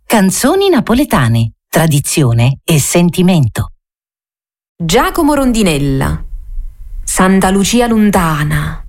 Canzoni napoletane, tradizione e sentimento. Giacomo Rondinella, Santa Lucia lontana,